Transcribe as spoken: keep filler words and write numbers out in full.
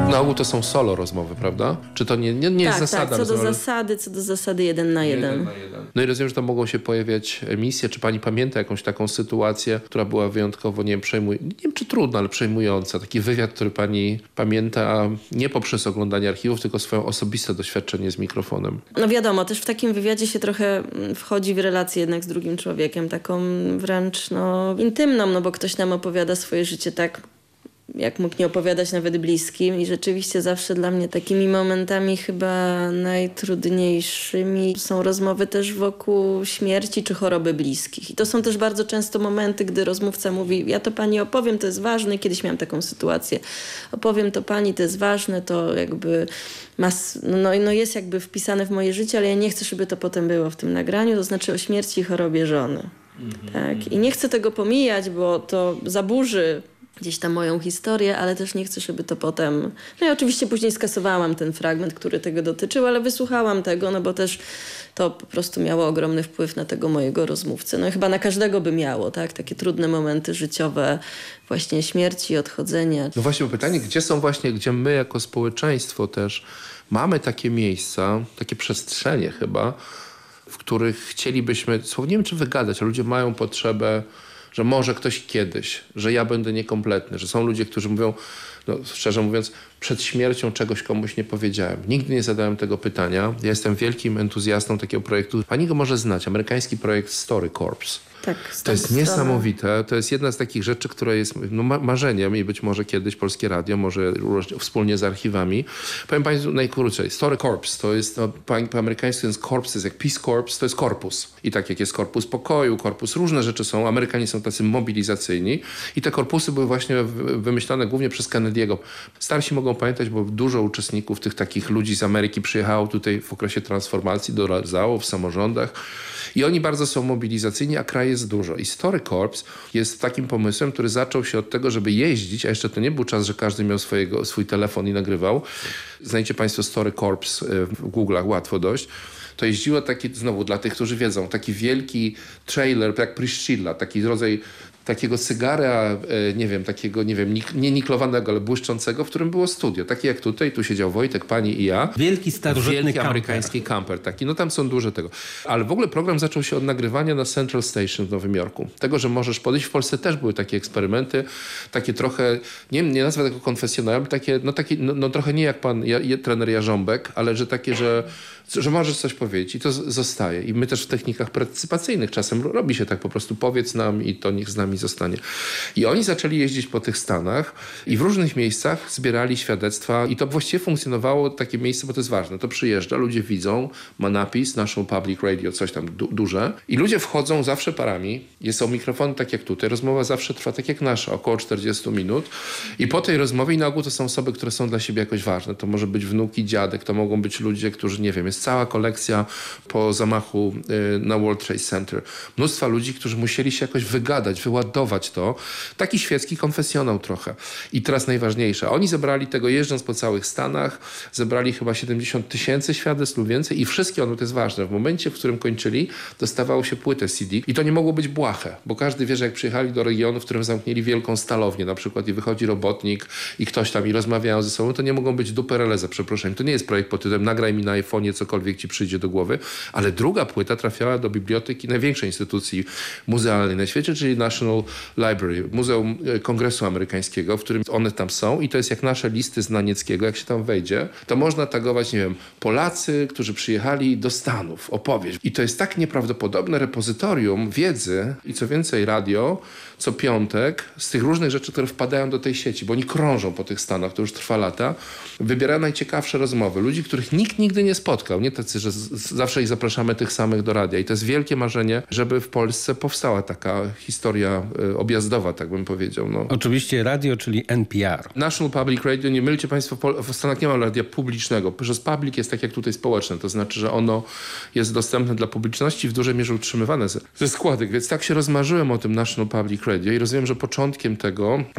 Na ogół to są solo rozmowy, prawda? Czy to nie, nie, nie tak, jest zasada? Tak, co do rozmowy? zasady, co do zasady jeden na jeden. jeden na jeden. No i rozumiem, że to mogą się pojawiać emisje. Czy pani pamięta jakąś taką sytuację, która była wyjątkowo, nie wiem, przejmuj... nie wiem czy trudna, ale przejmująca? Taki wywiad, który pani pamięta nie poprzez oglądanie archiwów, tylko swoje osobiste doświadczenie z mikrofonem. No wiadomo, też w takim wywiadzie się trochę wchodzi w relację jednak z drugim człowiekiem, taką wręcz no, intymną, no bo ktoś nam opowiada swoje życie tak, jak mógł nie opowiadać nawet bliskim. I rzeczywiście zawsze dla mnie takimi momentami chyba najtrudniejszymi są rozmowy też wokół śmierci czy choroby bliskich. I to są też bardzo często momenty, gdy rozmówca mówi, ja to pani opowiem, to jest ważne. Kiedyś miałam taką sytuację. Opowiem to pani, to jest ważne, to jakby ma, no, no jest jakby wpisane w moje życie, ale ja nie chcę, żeby to potem było w tym nagraniu, to znaczy o śmierci i chorobie żony. Mhm. Tak? I nie chcę tego pomijać, bo to zaburzy gdzieś tam moją historię, ale też nie chcę, żeby to potem... No i oczywiście później skasowałam ten fragment, który tego dotyczył, ale wysłuchałam tego, no bo też to po prostu miało ogromny wpływ na tego mojego rozmówcę. No i chyba na każdego by miało, tak? Takie trudne momenty życiowe, właśnie śmierci, odchodzenia. No właśnie, bo pytanie, gdzie są właśnie, gdzie my jako społeczeństwo też mamy takie miejsca, takie przestrzenie chyba, w których chcielibyśmy, słownie nie wiem czy wygadać, a ludzie mają potrzebę, że może ktoś kiedyś, że ja będę niekompletny, że są ludzie, którzy mówią, no szczerze mówiąc, przed śmiercią czegoś komuś nie powiedziałem. Nigdy nie zadałem tego pytania. Ja jestem wielkim entuzjastą takiego projektu. Pani go może znać, amerykański projekt Story Corps. Tak, to jest niesamowite. To jest jedna z takich rzeczy, która jest no, ma- marzeniem i być może kiedyś Polskie Radio, może wspólnie z archiwami. Powiem Państwu najkrócej. Story Corps to jest, no, po, po amerykańsku jest corps, jest jak Peace Corps, to jest korpus. I tak jak jest korpus pokoju, korpus, różne rzeczy są. Amerykanie są tacy mobilizacyjni i te korpusy były właśnie wymyślone głównie przez Kennedy'ego. Starsi mogą pamiętać, bo dużo uczestników, tych takich ludzi z Ameryki przyjechało tutaj w okresie transformacji do Radzało, w samorządach. I oni bardzo są mobilizacyjni, a kraj jest dużo. I Story Corps jest takim pomysłem, który zaczął się od tego, żeby jeździć, a jeszcze to nie był czas, że każdy miał swojego, swój telefon i nagrywał. Znajdziecie Państwo Story Corps w Google'ach, łatwo dość. To jeździło taki, znowu dla tych, którzy wiedzą, taki wielki trailer, jak Priscilla, taki rodzaj takiego cygara, nie wiem, takiego, nie wiem, nie niklowanego, ale błyszczącego, w którym było studio. Takie jak tutaj, tu siedział Wojtek, pani i ja. Wielki starożytny Wielki kamper. amerykański kamper taki. No tam są duże tego. Ale w ogóle program zaczął się od nagrywania na Central Station w Nowym Jorku. Tego, że możesz podejść. W Polsce też były takie eksperymenty, takie trochę, nie, nie nazwę tego konfesjonałem, takie, no, takie, no, no trochę nie jak pan ja, je, trener Jarząbek, ale że takie, że, że możesz coś powiedzieć i to z, zostaje. I my też w technikach partycypacyjnych czasem robi się tak po prostu powiedz nam i to niech z nami zostanie. I oni zaczęli jeździć po tych Stanach i w różnych miejscach zbierali świadectwa i to właściwie funkcjonowało takie miejsce, bo to jest ważne. To przyjeżdża, ludzie widzą, ma napis National Public Radio, coś tam du- duże i ludzie wchodzą zawsze parami. Są mikrofony tak jak tutaj. Rozmowa zawsze trwa tak jak nasza, około czterdzieści minut i po tej rozmowie i na ogół to są osoby, które są dla siebie jakoś ważne. To może być wnuki, dziadek, to mogą być ludzie, którzy, nie wiem, jest cała kolekcja po zamachu y, na World Trade Center. Mnóstwa ludzi, którzy musieli się jakoś wygadać, wyładować to. Taki świecki konfesjonał trochę. I teraz najważniejsze. Oni zebrali tego, jeżdżąc po całych Stanach, zebrali chyba siedemdziesiąt tysięcy świadectw lub więcej i wszystkie one, to jest ważne, w momencie, w którym kończyli, dostawało się płytę C D i to nie mogło być błahe, bo każdy wie, że jak przyjechali do regionu, w którym zamknięli wielką stalownię na przykład i wychodzi robotnik i ktoś tam i rozmawiają ze sobą, to nie mogą być duperele za przeproszeniem. To nie jest projekt pod tytułem nagraj mi na iPhone'ie cokolwiek ci przyjdzie do głowy, ale druga płyta trafiała do biblioteki największej instytucji muzealnej na świecie, czyli National Library, Muzeum Kongresu Amerykańskiego, w którym one tam są i to jest jak nasze listy Znanieckiego, jak się tam wejdzie, to można tagować, nie wiem, Polacy, którzy przyjechali do Stanów, opowieść. I to jest tak nieprawdopodobne repozytorium wiedzy i co więcej radio, co piątek, z tych różnych rzeczy, które wpadają do tej sieci, bo oni krążą po tych Stanach, to już trwa lata, wybiera najciekawsze rozmowy. Ludzi, których nikt nigdy nie spotkał, nie tacy, że z- zawsze ich zapraszamy tych samych do radia. I to jest wielkie marzenie, żeby w Polsce powstała taka historia y, objazdowa, tak bym powiedział. No. Oczywiście radio, czyli N P R. National Public Radio, nie mylcie Państwo, w, Pol- w Stanach nie ma radia publicznego. Przez public jest tak jak tutaj społeczne, to znaczy, że ono jest dostępne dla publiczności, w dużej mierze utrzymywane ze, ze składek. Więc tak się rozmarzyłem o tym National Public Radio i rozumiem, że początkiem tego